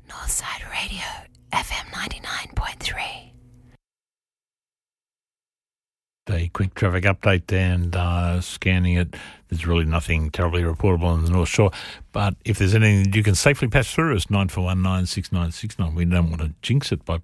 Northside Radio, FM 99.3. A quick traffic update and scanning it. There's really nothing terribly reportable on the North Shore. But if there's anything that you can safely pass through us, 9419 6969. We don't want to jinx it by